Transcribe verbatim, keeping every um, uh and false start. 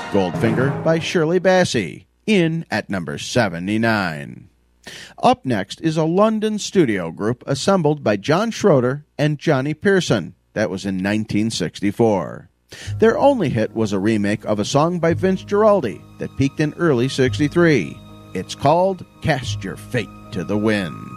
Goldfinger by Shirley Bassey, in at number seventy-nine. Up next is a London studio group assembled by John Schroeder and Johnny Pearson. That was in nineteen sixty-four. Their only hit was a remake of a song by Vince Guaraldi that peaked in early sixty-three. It's called Cast Your Fate to the Wind.